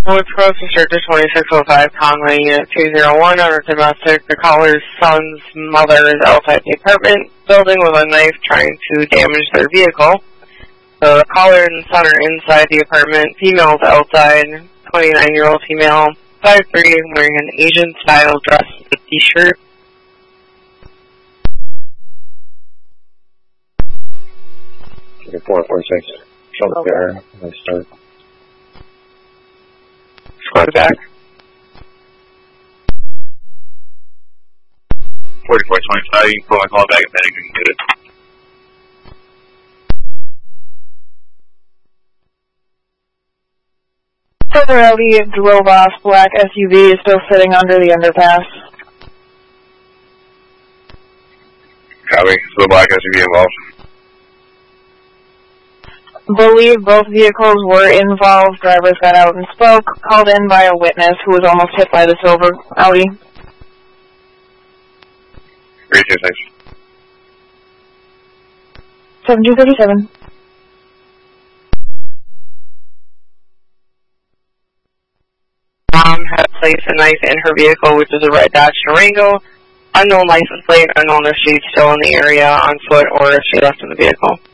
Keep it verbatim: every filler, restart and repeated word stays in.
Wood Pro District twenty-six oh five, Conway Unit two oh one, under domestic. The caller's son's mother is outside the apartment building with a knife trying to damage their vehicle. The caller and son are inside the apartment. Female is outside, twenty-nine-year-old female, five three, wearing an Asian-style dress and a t-shirt. four four six, shoulder bear, let's start. Squad back. forty-four twenty-five, you can pull my call back and then you can get it. Silverelli drove off. Black S U V is still sitting under the underpass. Copy. So the black S U V involved. Believe both vehicles were involved. Drivers got out and spoke. Called in by a witness who was almost hit by the silver Audi. three two six. seven two three seven. Mom had placed a knife in her vehicle, which is a red Dodge Durango. Unknown license plate, unknown if she's still in the area on foot or if she left in the vehicle.